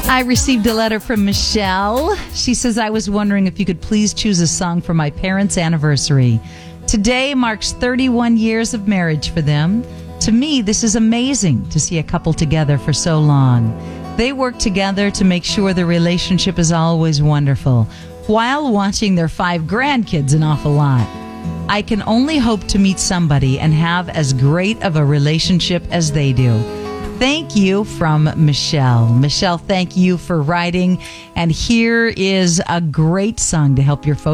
I received a letter from Michelle. She says, I was wondering if you could please choose a song for my parents' anniversary. Today marks 31 years of marriage for them. To me, this is amazing to see a couple together for so long. They work together to make sure the relationship is always wonderful, while watching their 5 grandkids an awful lot. I can only hope to meet somebody and have as great of a relationship as they do. Thank you, from Michelle. Michelle, thank you for writing. And here is a great song to help your folks